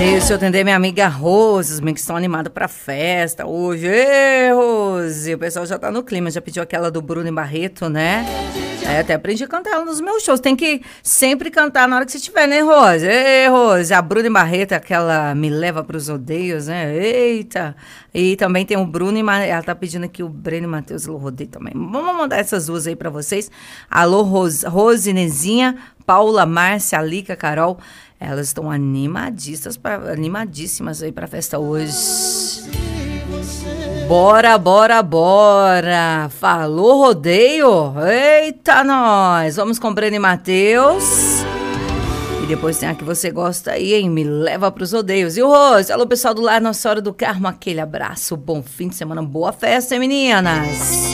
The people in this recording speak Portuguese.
Deixa eu atender minha amiga Rose, os que estão animados pra festa hoje. Ê, Rose! O pessoal já tá no clima, já pediu aquela do Bruno e Barreto, né? Até aprendi a cantar ela nos meus shows. Tem que sempre cantar na hora que você estiver, né, Rose? Ê, Rose! A Bruno e Barreto, aquela Me Leva Pros Rodeios, né? Eita! E também tem o Bruno e ela tá pedindo aqui o Breno e Matheus Alô Rodeio também. Vamos mandar essas duas aí pra vocês. Alô, Rose, Nezinha, Paula, Márcia, Alica, Carol. Elas estão animadíssimas aí pra festa hoje. Bora, bora, bora! Falou, rodeio? Eita, nós! Vamos com Breno e Matheus. E depois tem a que você gosta aí, hein? Me Leva Pros Rodeios. E o Rose? Alô, pessoal do Lar Nossa Senhora do Carmo, aquele abraço. Bom fim de semana, boa festa, hein, meninas?